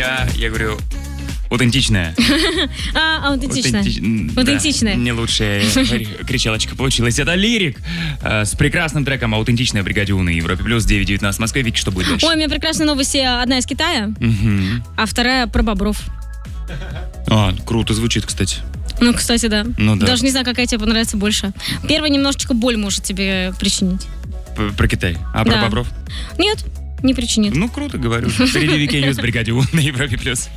Да, я говорю, аутентичная. Аутентичная. Аутентичная. Не лучшая кричалочка получилась. Это Лирик с прекрасным треком «Аутентичная» в бригаде У на Европе Плюс 9:19 в Москве. Вики, что будет дальше? Ой, у меня прекрасные новости. Одна из Китая, а вторая про бобров. Круто звучит, кстати. Ну, кстати, да. Ну да. Даже не знаю, какая тебе понравится больше. Первая немножечко боль может тебе причинить. Про Китай. А про Да. бобров? Нет, не причинит. Ну, круто, говорю. Впереди Вики Ньюс в бригаде У на Европе Плюс.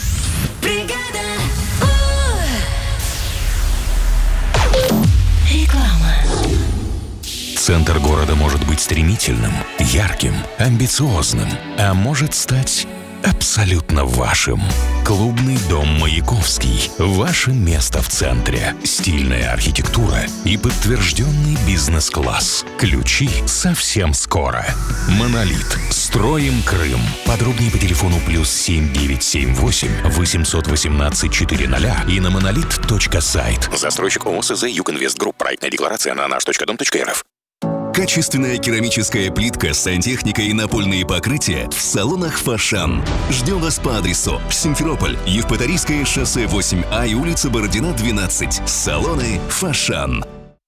Реклама. Центр города может быть стремительным, ярким, амбициозным, а может стать абсолютно вашим. Клубный дом «Маяковский» – ваше место в центре. Стильная архитектура и подтвержденный бизнес-класс. Ключи совсем скоро. «Монолит». Строим Крым. Подробнее по телефону +7 978 818 400 и на monolith.сайт. Застройщик ООО СЗ «Югинвест Групп». Проектная декларация на nаш.дом.рф. Качественная керамическая плитка, сантехника и напольные покрытия в салонах «Фошан». Ждем вас по адресу: Симферополь, Евпаторийское шоссе 8А и улица Бородина, 12. Салоны «Фошан».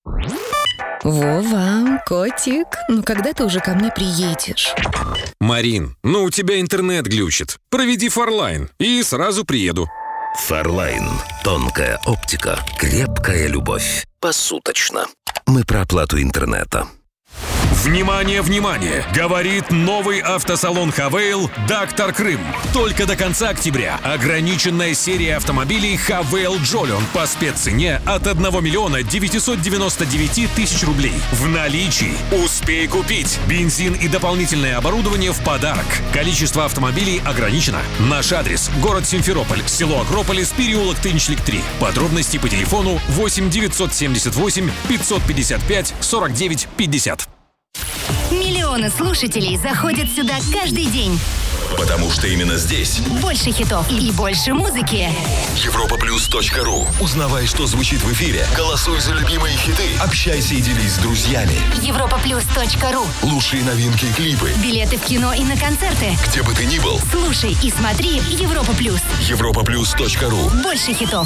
Вова, котик, ну когда ты уже ко мне приедешь? Марин, ну у тебя интернет глючит. Проведи Фарлайн и сразу приеду. Фарлайн. Тонкая оптика, крепкая любовь. Посуточно. Мы про оплату интернета. Внимание, внимание! Говорит новый автосалон «Хавейл» «Доктор Крым». Только до конца октября ограниченная серия автомобилей «Хавейл Джолион» по спеццене от 1 999 000 рублей. В наличии. Успей купить. Бензин и дополнительное оборудование в подарок. Количество автомобилей ограничено. Наш адрес: город Симферополь, село Акрополис, переулок Тынчлик 3. Подробности по телефону 8 978 555 49 50. Миллионы слушателей заходят сюда каждый день. Потому что именно здесь Больше хитов и больше музыки. europaplus.ru. Узнавай, что звучит в эфире. Голосуй за любимые хиты. Общайся и делись с друзьями. europaplus.ru. Лучшие новинки и клипы. Билеты в кино и на концерты. Где бы ты ни был. Слушай и смотри Европа Плюс. europaplus.ru. Больше хитов.